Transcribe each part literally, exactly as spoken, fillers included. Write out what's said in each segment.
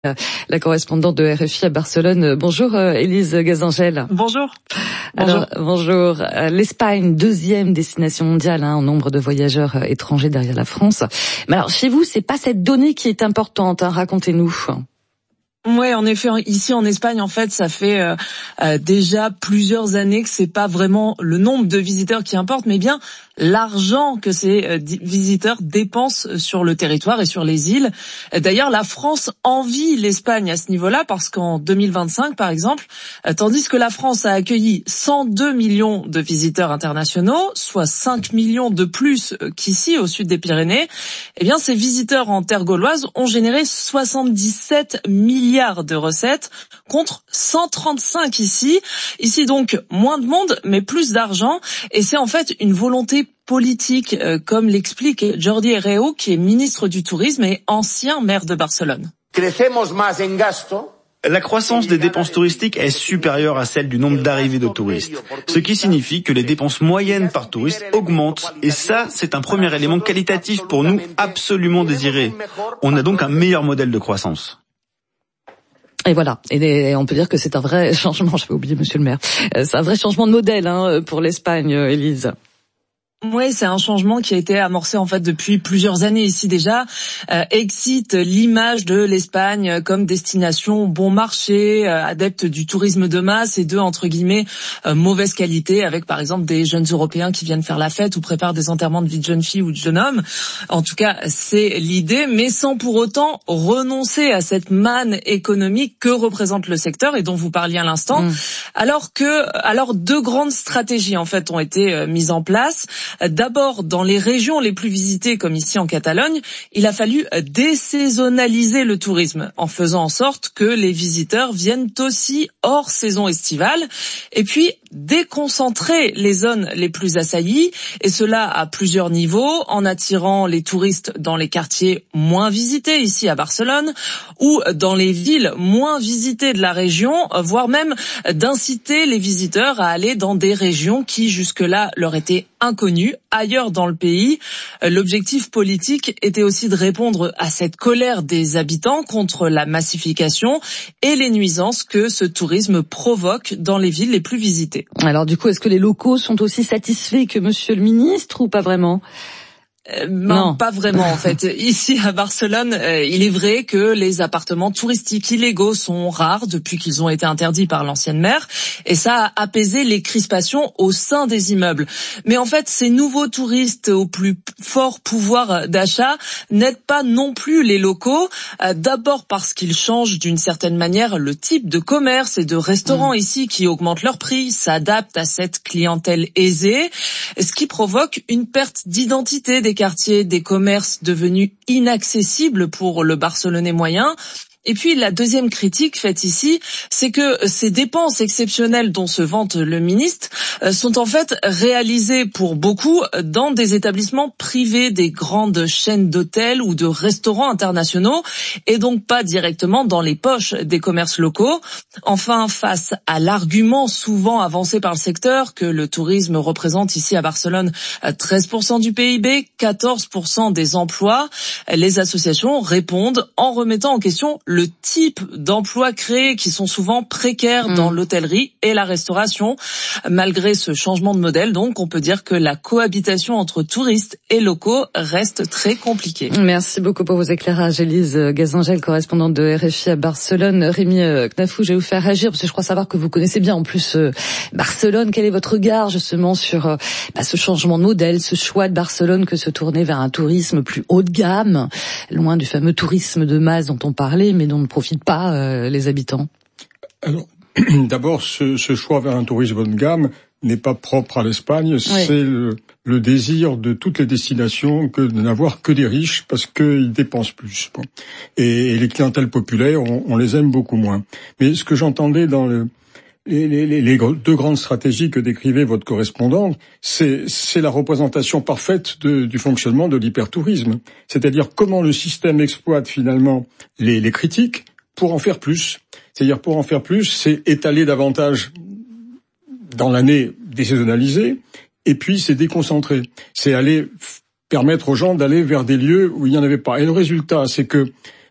La correspondante de R F I à Barcelone. Bonjour Élise Gazangel. Bonjour. Alors, bonjour. bonjour. L'Espagne, deuxième destination mondiale hein, en nombre de voyageurs étrangers derrière la France. Mais alors chez vous, c'est pas cette donnée qui est importante, hein, racontez-nous. Ouais, en effet, ici en Espagne, en fait, ça fait euh, euh, déjà plusieurs années que c'est pas vraiment le nombre de visiteurs qui importe, mais bien l'argent que ces euh, visiteurs dépensent sur le territoire et sur les îles. D'ailleurs, la France envie l'Espagne à ce niveau-là, parce qu'en deux mille vingt-cinq, par exemple, euh, tandis que la France a accueilli cent deux millions de visiteurs internationaux, soit cinq millions de plus qu'ici, au sud des Pyrénées, eh bien, ces visiteurs en terre gauloise ont généré soixante-dix-sept milliards de recettes contre cent trente-cinq ici. Ici donc moins de monde mais plus d'argent et c'est en fait une volonté politique euh, comme l'explique Jordi Herrero qui est ministre du Tourisme et ancien maire de Barcelone. La croissance des dépenses touristiques est supérieure à celle du nombre d'arrivées de touristes, ce qui signifie que les dépenses moyennes par touriste augmentent et ça, c'est un premier élément qualitatif pour nous absolument désiré. On a donc un meilleur modèle de croissance. Et voilà, et on peut dire que c'est un vrai changement, j'avais oublié monsieur le maire, c'est un vrai changement de modèle hein, pour l'Espagne, Élise. Oui, c'est un changement qui a été amorcé en fait depuis plusieurs années ici déjà. Euh, excite l'image de l'Espagne comme destination bon marché, euh, adepte du tourisme de masse et de entre guillemets euh, mauvaise qualité, avec par exemple des jeunes Européens qui viennent faire la fête ou préparent des enterrements de vie de jeunes filles ou de jeunes hommes. En tout cas, c'est l'idée, mais sans pour autant renoncer à cette manne économique que représente le secteur et dont vous parliez à l'instant. Mmh. Alors que, alors deux grandes stratégies en fait ont été euh, mises en place. D'abord, dans les régions les plus visitées, comme ici en Catalogne, il a fallu désaisonnaliser le tourisme, en faisant en sorte que les visiteurs viennent aussi hors saison estivale, et puis déconcentrer les zones les plus assaillies, et cela à plusieurs niveaux, en attirant les touristes dans les quartiers moins visités, ici à Barcelone, ou dans les villes moins visitées de la région, voire même d'inciter les visiteurs à aller dans des régions qui jusque-là leur étaient inconnues, ailleurs dans le pays. L'objectif politique était aussi de répondre à cette colère des habitants contre la massification et les nuisances que ce tourisme provoque dans les villes les plus visitées. Alors du coup, est-ce que les locaux sont aussi satisfaits que monsieur le ministre ou pas vraiment ? Euh, non, non, pas vraiment en fait. Ici à Barcelone, euh, il est vrai que les appartements touristiques illégaux sont rares depuis qu'ils ont été interdits par l'ancienne maire et ça a apaisé les crispations au sein des immeubles. Mais en fait, ces nouveaux touristes au plus fort pouvoir d'achat n'aident pas non plus les locaux, euh, d'abord parce qu'ils changent d'une certaine manière le type de commerce et de restaurants mmh. ici qui augmentent leurs prix, s'adaptent à cette clientèle aisée, ce qui provoque une perte d'identité des quartiers, des commerces devenus inaccessibles pour le Barcelonais moyen. Et puis la deuxième critique faite ici, c'est que ces dépenses exceptionnelles dont se vante le ministre sont en fait réalisées pour beaucoup dans des établissements privés, des grandes chaînes d'hôtels ou de restaurants internationaux et donc pas directement dans les poches des commerces locaux. Enfin, face à l'argument souvent avancé par le secteur que le tourisme représente ici à Barcelone treize pour cent du P I B, quatorze pour cent des emplois, les associations répondent en remettant en question le type d'emplois créés qui sont souvent précaires mmh. dans l'hôtellerie et la restauration. Malgré ce changement de modèle, donc, on peut dire que la cohabitation entre touristes et locaux reste très compliquée. Merci beaucoup pour vos éclairages, Élise Gazangel, correspondante de R F I à Barcelone. Rémi Knafou, je vais vous faire réagir parce que je crois savoir que vous connaissez bien en plus euh, Barcelone. Quel est votre regard justement sur euh, bah, ce changement de modèle, ce choix de Barcelone que se tourner vers un tourisme plus haut de gamme, loin du fameux tourisme de masse dont on parlait, mais dont ne profitent pas euh, les habitants? Alors, d'abord, ce, ce choix vers un tourisme haut de gamme n'est pas propre à l'Espagne, oui. C'est le, le désir de toutes les destinations que de n'avoir que des riches parce qu'ils dépensent plus. Bon. Et, et les clientèles populaires, on, on les aime beaucoup moins. Mais ce que j'entendais dans le, les, les, les, les deux grandes stratégies que décrivait votre correspondante, c'est, c'est la représentation parfaite de, du fonctionnement de l'hypertourisme. C'est-à-dire comment le système exploite finalement les, les critiques pour en faire plus. C'est-à-dire pour en faire plus, c'est étaler davantage dans l'année, désaisonnaliser, et puis c'est déconcentrer. C'est aller f- permettre aux gens d'aller vers des lieux où il n'y en avait pas. Et le résultat, c'est que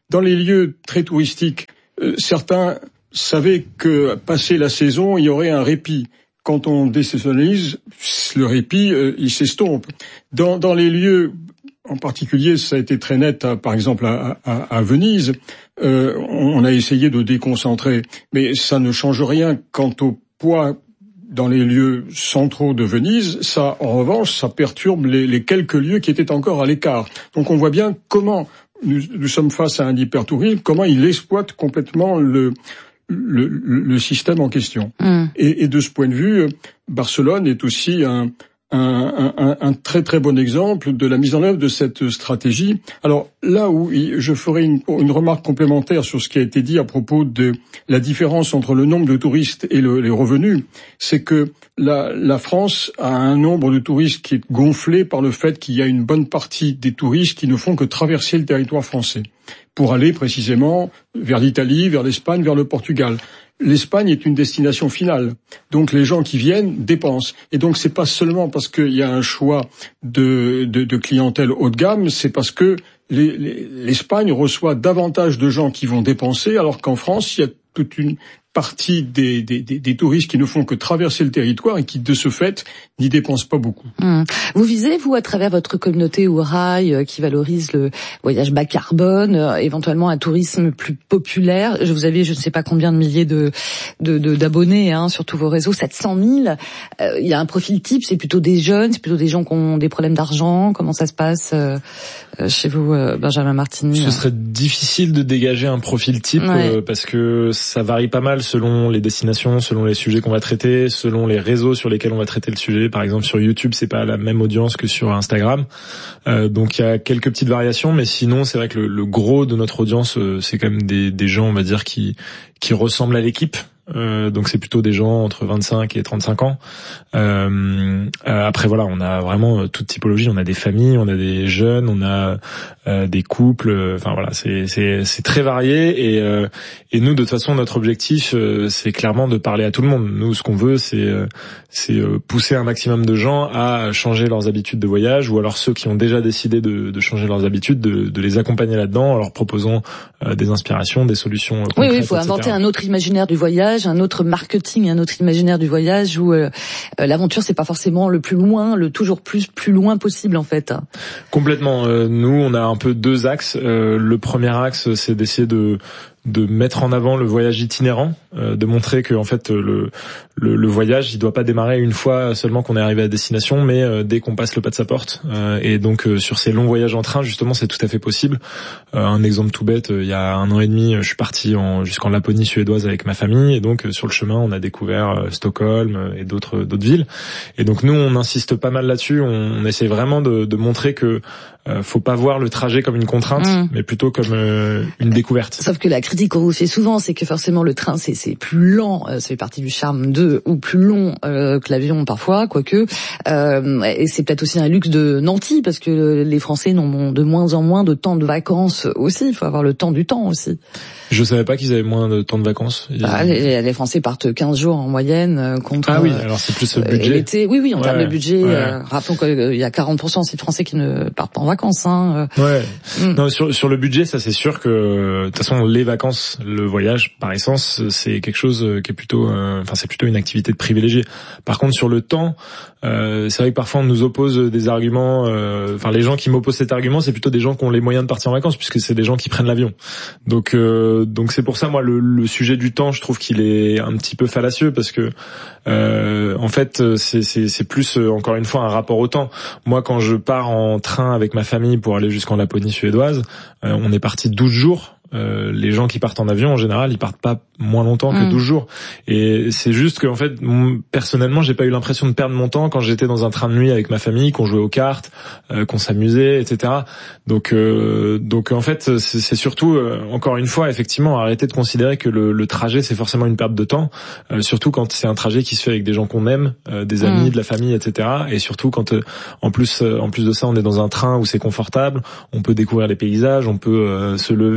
dans les lieux très touristiques, euh, certains savaient que passé la saison, il y aurait un répit. Quand on désaisonnalise, le répit, euh, il s'estompe. Dans, dans les lieux, en particulier, ça a été très net, à, par exemple à, à, à Venise, euh, on a essayé de déconcentrer, mais ça ne change rien quant au poids dans les lieux centraux de Venise. Ça, en revanche, ça perturbe les, les quelques lieux qui étaient encore à l'écart. Donc on voit bien comment nous, nous sommes face à un hypertourisme, comment il exploite complètement le Le, le, le système en question. Mmh. Et, et de ce point de vue, Barcelone est aussi un, un, un, un très très bon exemple de la mise en œuvre de cette stratégie. Alors là où je ferai une, une remarque complémentaire sur ce qui a été dit à propos de la différence entre le nombre de touristes et le, les revenus, c'est que la, la France a un nombre de touristes qui est gonflé par le fait qu'il y a une bonne partie des touristes qui ne font que traverser le territoire français pour aller précisément vers l'Italie, vers l'Espagne, vers le Portugal. L'Espagne est une destination finale. Donc les gens qui viennent dépensent. Et donc c'est pas seulement parce qu'il y a un choix de, de, de clientèle haut de gamme, c'est parce que les, les, l'Espagne reçoit davantage de gens qui vont dépenser, alors qu'en France, il y a toute une partie des, des, des, des touristes qui ne font que traverser le territoire et qui, de ce fait, n'y dépensent pas beaucoup. Mmh. Vous visez, vous, à travers votre communauté Ourail, euh, qui valorise le voyage bas carbone, euh, éventuellement un tourisme plus populaire. Je vous avez, je ne sais pas combien de milliers de, de, de d'abonnés hein, sur tous vos réseaux, sept cent mille. Euh, il y a un profil type, c'est plutôt des jeunes, c'est plutôt des gens qui ont des problèmes d'argent. Comment ça se passe euh, chez vous, euh, Benjamin Martini? Ce serait difficile de dégager un profil type ouais. euh, parce que ça varie pas mal selon les destinations, selon les sujets qu'on va traiter, selon les réseaux sur lesquels on va traiter le sujet. Par exemple, sur YouTube, c'est pas la même audience que sur Instagram. Euh, donc il y a quelques petites variations, mais sinon, c'est vrai que le, le gros de notre audience, euh, c'est quand même des, des gens, on va dire, qui qui ressemblent à l'équipe. Euh, donc c'est plutôt des gens entre vingt-cinq et trente-cinq ans. Euh, euh, après voilà, on a vraiment toute typologie. On a des familles, on a des jeunes, on a euh, des couples. Enfin voilà, c'est c'est c'est très varié. Et euh, et nous de toute façon notre objectif euh, c'est clairement de parler à tout le monde. Nous ce qu'on veut c'est euh, c'est euh, pousser un maximum de gens à changer leurs habitudes de voyage, ou alors ceux qui ont déjà décidé de, de changer leurs habitudes, de, de les accompagner là-dedans en leur proposant euh, des inspirations, des solutions. Oui oui, il faut inventer un autre imaginaire du voyage, un autre marketing, un autre imaginaire du voyage où euh, l'aventure c'est pas forcément le plus loin, le toujours plus plus loin possible en fait. Complètement. Euh, nous on a un peu deux axes. Euh, le premier axe c'est d'essayer de de mettre en avant le voyage itinérant, euh, de montrer que en fait le, le le voyage il doit pas démarrer une fois seulement qu'on est arrivé à destination, mais euh, dès qu'on passe le pas de sa porte. Euh, et donc euh, sur ces longs voyages en train justement c'est tout à fait possible. Euh, un exemple tout bête, euh, il y a un an et demi je suis parti en, jusqu'en Laponie suédoise avec ma famille, et donc euh, sur le chemin on a découvert euh, Stockholm euh, et d'autres d'autres villes. Et donc nous on insiste pas mal là-dessus, on, on essaie vraiment de, de montrer que euh, faut pas voir le trajet comme une contrainte, mmh. mais plutôt comme euh, une découverte. Sauf que la critique qu'on vous fait souvent, c'est que forcément le train c'est c'est plus lent, euh, ça fait partie du charme de, ou plus long euh, que l'avion parfois, quoique. Euh, et c'est peut-être aussi un luxe de nantis parce que les Français n'ont de moins en moins de temps de vacances aussi. Il faut avoir le temps du temps aussi. Je savais pas qu'ils avaient moins de temps de vacances. Bah, les, les Français partent quinze jours en moyenne contre. Ah oui, alors c'est plus le budget. L'été, oui, oui, en ouais, termes de budget. Ouais. Euh, rappelons qu'il y a quarante pour cent aussi de Français qui ne partent pas en vacances. Hein. Ouais. Mm. Non, sur sur le budget, ça c'est sûr que de toute façon les vacances, le voyage par essence, c'est quelque chose qui est plutôt, euh, enfin c'est plutôt une activité de privilégié. Par contre, sur le temps, euh, c'est vrai que parfois on nous oppose des arguments. Euh, enfin, les gens qui m'opposent cet argument, c'est plutôt des gens qui ont les moyens de partir en vacances, puisque c'est des gens qui prennent l'avion. Donc euh, donc c'est pour ça moi le, le sujet du temps, je trouve qu'il est un petit peu fallacieux parce que euh, en fait c'est c'est c'est plus euh, encore une fois un rapport au temps. Moi quand je pars en train avec ma famille pour aller jusqu'en Laponie suédoise, euh, on est parti douze jours. Euh, les gens qui partent en avion en général ils partent pas moins longtemps que douze jours, et c'est juste que en fait personnellement j'ai pas eu l'impression de perdre mon temps quand j'étais dans un train de nuit avec ma famille, qu'on jouait aux cartes, euh, qu'on s'amusait, etc. Donc euh, donc en fait c'est, c'est surtout euh, encore une fois effectivement arrêter de considérer que le, le trajet c'est forcément une perte de temps, euh, surtout quand c'est un trajet qui se fait avec des gens qu'on aime, euh, des amis, mmh. de la famille, etc. Et surtout quand euh, en plus euh, en plus de ça on est dans un train où c'est confortable, on peut découvrir les paysages, on peut euh, se lever, euh,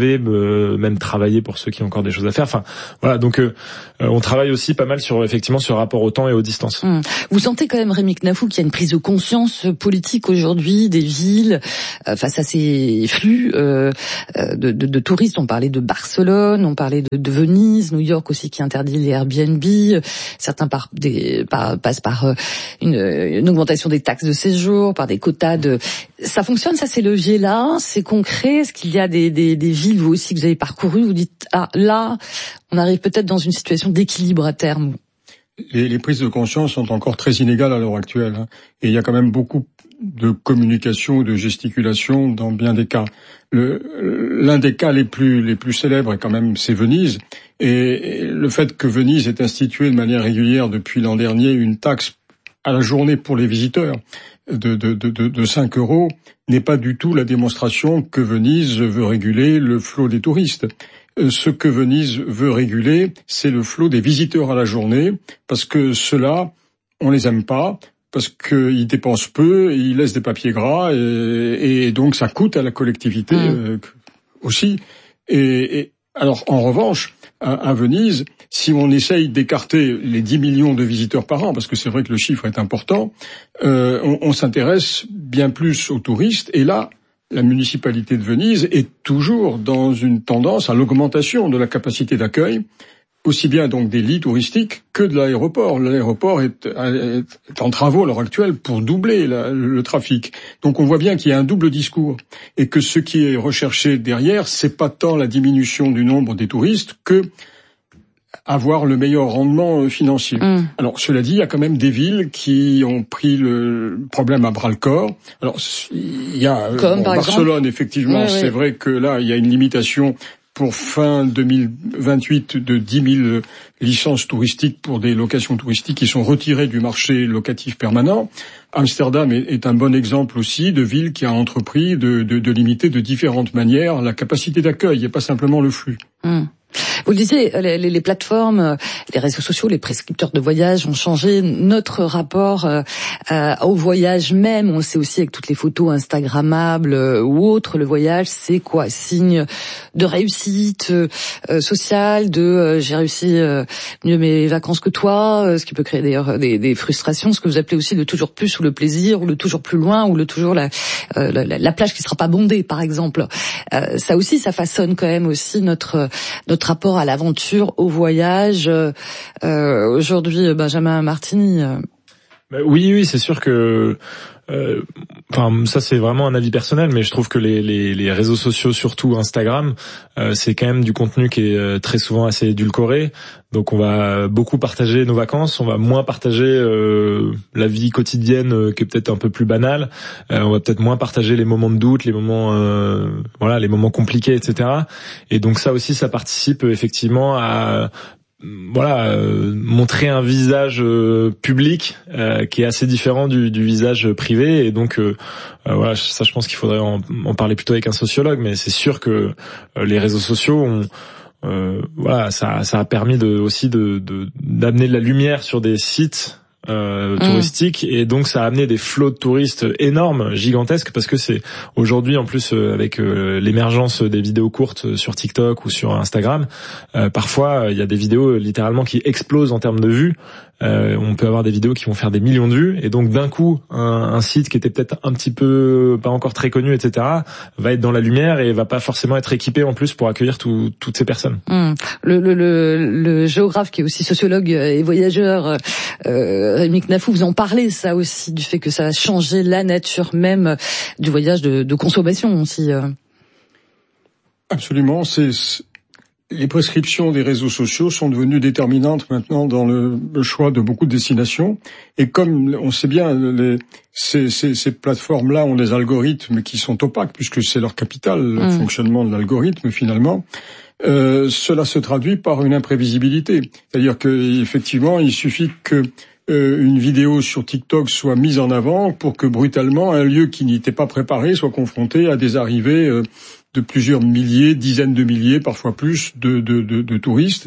euh, même travailler pour ceux qui ont encore des choses à faire. Enfin, voilà. Donc, euh, on travaille aussi pas mal sur effectivement sur le rapport au temps et aux distances. Mmh. Vous sentez quand même, Rémi Knafou, qu'il y a une prise de conscience politique aujourd'hui des villes euh, face à ces flux euh, de, de, de touristes. On parlait de Barcelone, on parlait de, de Venise, New York aussi qui interdit les Airbnb. Certains par, des, par, passent par euh, une, une augmentation des taxes de séjour, par des quotas de... Ça fonctionne, ça, ces leviers-là? C'est concret? Est-ce qu'il y a des, des, des villes, vous aussi, que vous avez parcourues, vous dites, ah, là, on arrive peut-être dans une situation d'équilibre à terme? Les, les prises de conscience sont encore très inégales à l'heure actuelle, hein, et il y a quand même beaucoup de communication, de gesticulation dans bien des cas. Le, l'un des cas les plus les plus célèbres, est quand même, c'est Venise, et, et le fait que Venise ait institué de manière régulière depuis l'an dernier une taxe à la journée pour les visiteurs de, de, de, de cinq euros n'est pas du tout la démonstration que Venise veut réguler le flot des touristes. Ce que Venise veut réguler, c'est le flot des visiteurs à la journée, parce que ceux-là, on les aime pas, parce qu'ils dépensent peu, ils laissent des papiers gras, et, et donc ça coûte à la collectivité mmh. euh, aussi. Et, et alors, en revanche, à, à Venise, si on essaye d'écarter les dix millions de visiteurs par an, parce que c'est vrai que le chiffre est important, euh, on, on s'intéresse bien plus aux touristes, et là, la municipalité de Venise est toujours dans une tendance à l'augmentation de la capacité d'accueil, aussi bien donc des lits touristiques que de l'aéroport. L'aéroport est, est en travaux à l'heure actuelle pour doubler la, le trafic. Donc on voit bien qu'il y a un double discours et que ce qui est recherché derrière, c'est pas tant la diminution du nombre des touristes que avoir le meilleur rendement financier. Mmh. Alors, cela dit, il y a quand même des villes qui ont pris le problème à bras-le-corps. Alors, il y a bon, Barcelone, exemple. Effectivement, oui, c'est oui. vrai que là, il y a une limitation pour fin deux mille vingt-huit de dix mille licences touristiques pour des locations touristiques qui sont retirées du marché locatif permanent. Amsterdam est, est un bon exemple aussi de ville qui a entrepris de, de, de limiter de différentes manières la capacité d'accueil et pas simplement le flux. Mmh. Vous le disiez, les, les, les plateformes, les réseaux sociaux, les prescripteurs de voyage ont changé notre rapport euh, euh, au voyage même. On le sait aussi avec toutes les photos instagrammables euh, ou autres. Le voyage, c'est quoi? Signe de réussite euh, sociale, de euh, j'ai réussi euh, mieux mes vacances que toi, euh, ce qui peut créer d'ailleurs des, des frustrations, ce que vous appelez aussi le toujours plus ou le plaisir ou le toujours plus loin ou le toujours la, euh, la, la plage qui sera pas bondée, par exemple. Euh, ça aussi, ça façonne quand même aussi notre notre rapport à l'aventure, au voyage. Euh, aujourd'hui, Benjamin Martini. Euh... Oui, oui, c'est sûr que. Euh, enfin, ça c'est vraiment un avis personnel, mais je trouve que les, les, les réseaux sociaux, surtout Instagram, euh, c'est quand même du contenu qui est euh, très souvent assez édulcoré. Donc on va beaucoup partager nos vacances, on va moins partager euh, la vie quotidienne euh, qui est peut-être un peu plus banale. Euh, on va peut-être moins partager les moments de doute, les moments, euh, voilà, les moments compliqués, et cetera. Et donc ça aussi, ça participe effectivement à voilà, euh, montrer un visage euh, public euh, qui est assez différent du, du visage privé, et donc euh, euh, voilà, ça je pense qu'il faudrait en, en parler plutôt avec un sociologue, mais c'est sûr que euh, les réseaux sociaux ont euh, voilà, ça, ça a permis de, aussi de, de d'amener de la lumière sur des sites Euh, touristique, mmh. et donc ça a amené des flots de touristes énormes, gigantesques, parce que c'est aujourd'hui en plus euh, avec euh, l'émergence des vidéos courtes sur TikTok ou sur Instagram, euh, parfois il y a des vidéos littéralement qui explosent en termes de vues. Euh, on peut avoir des vidéos qui vont faire des millions de vues, et donc d'un coup un, un site qui était peut-être un petit peu pas encore très connu, et cetera, va être dans la lumière et va pas forcément être équipé en plus pour accueillir tout, toutes ces personnes. Mmh. Le, le, le, le géographe qui est aussi sociologue et voyageur, euh, Rémi Knafou, vous en parlez ça aussi, du fait que ça a changé la nature même du voyage de, de consommation aussi. Euh. Absolument, c'est... Les prescriptions des réseaux sociaux sont devenues déterminantes maintenant dans le, le choix de beaucoup de destinations. Et comme on sait bien, les, ces, ces, ces plateformes-là ont des algorithmes qui sont opaques, puisque c'est leur capital, mmh. le fonctionnement de l'algorithme finalement. Euh, cela se traduit par une imprévisibilité. C'est-à-dire que effectivement, il suffit que euh, une vidéo sur TikTok soit mise en avant pour que brutalement un lieu qui n'y était pas préparé soit confronté à des arrivées euh, de plusieurs milliers, dizaines de milliers, parfois plus, de, de, de, de touristes.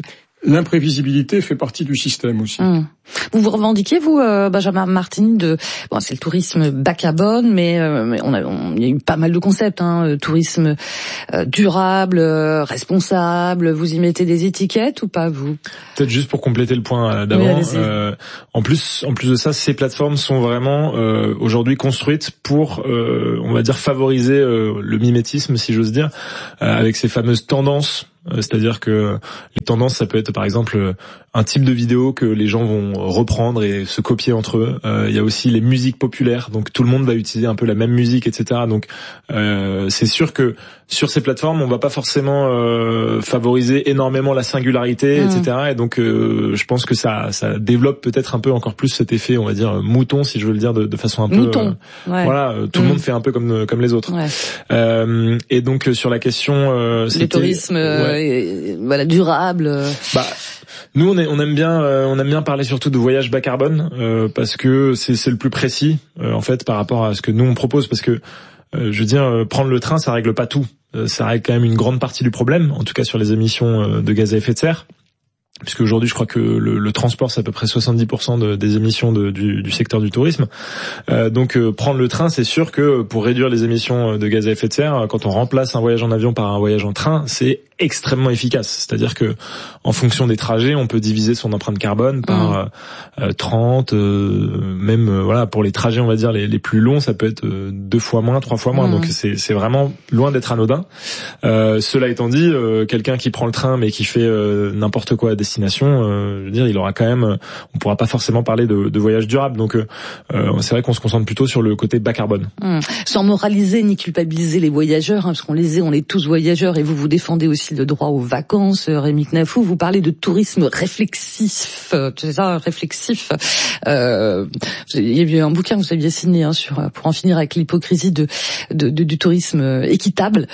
l'imprévisibilité fait partie du système aussi. Mmh. Vous vous revendiquez, vous, euh, Benjamin Martini, de bon, c'est le tourisme bas carbone, mais, euh, mais on a, on, il y a eu pas mal de concepts, hein, tourisme euh, durable, euh, responsable. Vous y mettez des étiquettes ou pas, vous? Peut-être juste pour compléter le point euh, d'avant. Oui, euh, en plus, en plus de ça, ces plateformes sont vraiment euh, aujourd'hui construites pour, euh, on va dire, favoriser euh, le mimétisme, si j'ose dire, euh, avec ces fameuses tendances. C'est-à-dire que les tendances, ça peut être par exemple un type de vidéo que les gens vont reprendre et se copier entre eux. Euh, il y a aussi les musiques populaires, donc tout le monde va utiliser un peu la même musique, et cetera. Donc euh, c'est sûr que sur ces plateformes, on va pas forcément euh, favoriser énormément la singularité, mmh. et cetera. Et donc euh, je pense que ça, ça développe peut-être un peu encore plus cet effet, on va dire mouton, si je veux le dire de, de façon un peu. Mouton. Euh, ouais. Voilà, tout mmh. le monde fait un peu comme comme les autres. Ouais. Euh, et donc sur la question, euh, le tourisme. Ouais. Et, voilà, durable. Bah, nous on, est, on aime bien, euh, on aime bien parler surtout de voyage bas carbone euh, parce que c'est, c'est le plus précis euh, en fait par rapport à ce que nous on propose. Parce que euh, je veux dire, euh, prendre le train, ça règle pas tout. Euh, ça règle quand même une grande partie du problème, en tout cas sur les émissions euh, de gaz à effet de serre. Puisque aujourd'hui, je crois que le, le transport, c'est à peu près soixante-dix pour cent de, des émissions de, du, du secteur du tourisme. Euh, donc, euh, prendre le train, c'est sûr que pour réduire les émissions de gaz à effet de serre, quand on remplace un voyage en avion par un voyage en train, c'est extrêmement efficace. C'est-à-dire que, en fonction des trajets, on peut diviser son empreinte carbone par mmh. euh, trente, euh, même euh, voilà, pour les trajets, on va dire les, les plus longs, ça peut être euh, deux fois moins, trois fois moins. Mmh. Donc, c'est, c'est vraiment loin d'être anodin. Euh, cela étant dit, euh, quelqu'un qui prend le train mais qui fait euh, n'importe quoi à destination, euh, je veux dire, il aura quand même, on pourra pas forcément parler de, de voyage durable. Donc, euh, c'est vrai qu'on se concentre plutôt sur le côté bas carbone. Mmh. Sans moraliser ni culpabiliser les voyageurs, hein, parce qu'on les est, on est tous voyageurs, et vous vous défendez aussi le droit aux vacances. Rémi Knafou, vous parlez de tourisme réflexif, c'est ça, réflexif. Euh, il y a eu un bouquin que vous aviez signé hein, sur pour en finir avec l'hypocrisie de, de, de du tourisme équitable.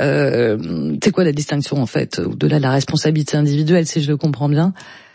Euh, c'est quoi la distinction en fait, au-delà de la responsabilité individuelle, si je le comprends bien?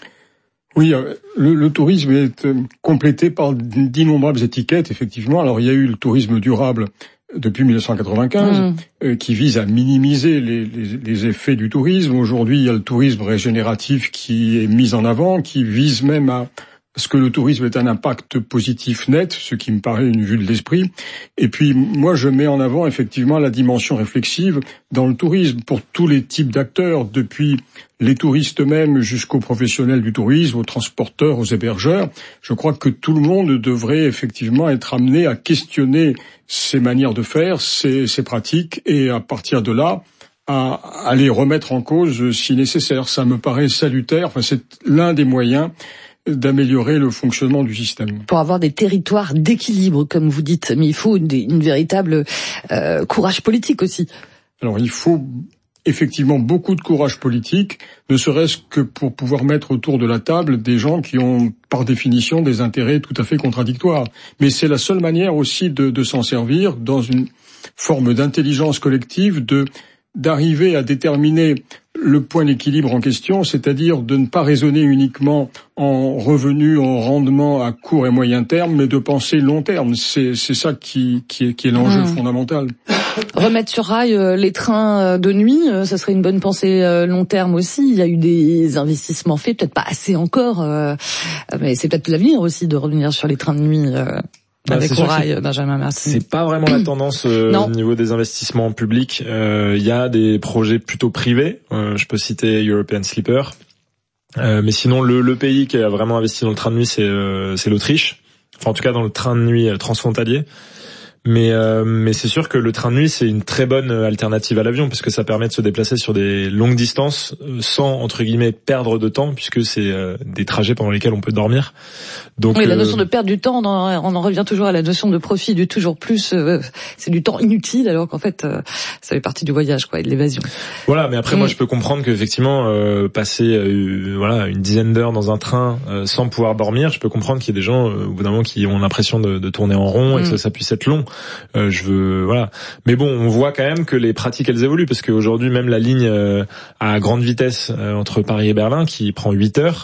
Oui, le, le tourisme est complété par d'innombrables étiquettes, effectivement. Alors, il y a eu le tourisme durable depuis mille neuf cent quatre-vingt-quinze, mmh. euh, qui vise à minimiser les, les, les effets du tourisme. Aujourd'hui, il y a le tourisme régénératif qui est mis en avant, qui vise même à ce que le tourisme ait un impact positif net, ce qui me paraît une vue de l'esprit. Et puis, moi, je mets en avant effectivement la dimension réflexive dans le tourisme pour tous les types d'acteurs, depuis les touristes eux-mêmes jusqu'aux professionnels du tourisme, aux transporteurs, aux hébergeurs. Je crois que tout le monde devrait effectivement être amené à questionner ses manières de faire, ses, ses pratiques, et à partir de là, à, à les remettre en cause si nécessaire. Ça me paraît salutaire. Enfin, c'est l'un des moyens d'améliorer le fonctionnement du système. Pour avoir des territoires d'équilibre, comme vous dites, mais il faut une, une véritable euh, courage politique aussi. Alors, il faut effectivement beaucoup de courage politique, ne serait-ce que pour pouvoir mettre autour de la table des gens qui ont, par définition, des intérêts tout à fait contradictoires. Mais c'est la seule manière aussi de, de s'en servir dans une forme d'intelligence collective, de d'arriver à déterminer le point d'équilibre en question, c'est-à-dire de ne pas raisonner uniquement en revenus, en rendement à court et moyen terme, mais de penser long terme. C'est, c'est ça qui, qui est, qui est l'enjeu mmh. fondamental. Remettre sur rail euh, les trains de nuit, euh, ça serait une bonne pensée euh, long terme aussi. Il y a eu des investissements faits, peut-être pas assez encore, euh, mais c'est peut-être l'avenir aussi de revenir sur les trains de nuit. Euh. Bah, Avec Corail, Benjamin Martini. C'est pas vraiment la tendance euh, au niveau des investissements publics. Il euh, y a des projets plutôt privés. Euh, je peux citer European Sleeper. Euh, mais sinon, le, le pays qui a vraiment investi dans le train de nuit, c'est, euh, c'est l'Autriche. Enfin, en tout cas, dans le train de nuit transfrontalier. Mais euh, mais c'est sûr que le train de nuit, c'est une très bonne alternative à l'avion, parce que ça permet de se déplacer sur des longues distances sans, entre guillemets, perdre de temps, puisque c'est euh, des trajets pendant lesquels on peut dormir. Donc, oui, la notion euh, de perdre du temps, on en, on en revient toujours à la notion de profit du toujours plus. Euh, c'est du temps inutile, alors qu'en fait, euh, ça fait partie du voyage, quoi, et de l'évasion. Voilà, mais après, mmh. moi, je peux comprendre qu'effectivement, euh, passer euh, voilà une dizaine d'heures dans un train euh, sans pouvoir dormir, je peux comprendre qu'il y a des gens, euh, au bout d'un moment, qui ont l'impression de, de tourner en rond, mmh. et que ça, ça puisse être long. Euh, je veux voilà, mais bon, on voit quand même que les pratiques elles évoluent, parce qu'aujourd'hui même la ligne euh, à grande vitesse euh, entre Paris et Berlin qui prend huit heures,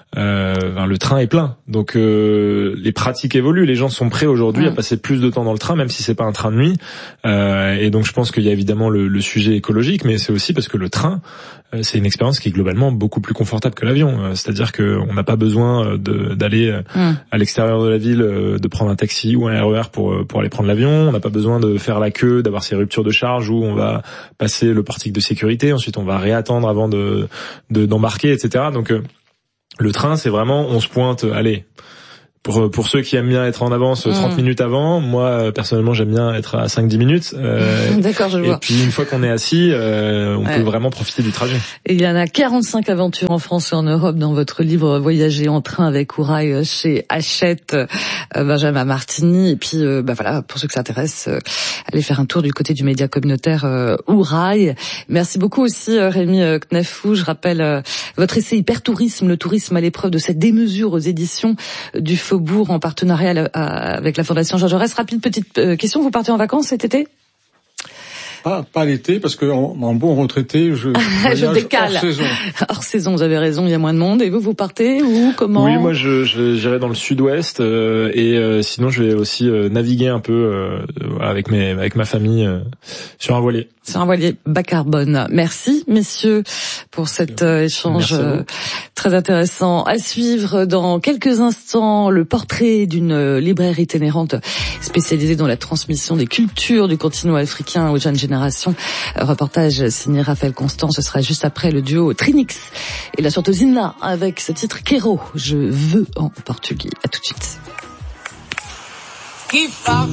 euh, enfin, le train est plein. Donc euh, les pratiques évoluent, les gens sont prêts aujourd'hui mmh. à passer plus de temps dans le train, même si c'est pas un train de nuit. Euh, et donc je pense qu'il y a évidemment le, le sujet écologique, mais c'est aussi parce que le train, euh, c'est une expérience qui est globalement beaucoup plus confortable que l'avion. Euh, c'est-à-dire qu'on n'a pas besoin de, d'aller mmh. à l'extérieur de la ville, de prendre un taxi ou un R E R pour pour aller prendre l'avion. On n'a pas besoin de faire la queue, d'avoir ces ruptures de charge où on va passer le portique de sécurité, ensuite on va réattendre avant de, de d'embarquer, et cetera. Donc euh, le train, c'est vraiment, on se pointe, allez. Pour pour ceux qui aiment bien être en avance trente mmh. minutes avant, moi personnellement j'aime bien être à cinq dix minutes. Euh, D'accord, je vois. Et puis une fois qu'on est assis, euh, on ouais. peut vraiment profiter du trajet. Et il y en a quarante-cinq aventures en France et en Europe dans votre livre Voyager en train avec Ourail chez Hachette, euh, Benjamin Martini. Et puis euh, bah voilà, pour ceux que ça intéresse, euh, allez faire un tour du côté du média communautaire euh, Ourail. Merci beaucoup aussi euh, Rémi euh, Knafou. Je rappelle euh, votre essai Hypertourisme, le tourisme à l'épreuve de cette démesure aux éditions du Faubourg en partenariat avec la Fondation Jean Jaurès. Rapide petite question, vous partez en vacances cet été ? Pas, pas l'été, parce que en, en bon retraité, je, je décale. Hors saison. Hors saison, vous avez raison, il y a moins de monde. Et vous, vous partez où, comment ? Oui, moi, je, je j'irai dans le sud-ouest euh, et euh, sinon, je vais aussi euh, naviguer un peu euh, avec mes, avec ma famille euh, sur un voilier. Sur un voilier bas carbone. Merci, messieurs, pour cet euh, échange euh, très intéressant. À suivre dans quelques instants le portrait d'une libraire itinérante spécialisée dans la transmission des cultures du continent africain aux jeunes générations. Reportage signé Raphaël Constant. Ce sera juste après le duo Trinix et la chanteuse Inna avec ce titre Quero, je veux en portugais. À tout de suite.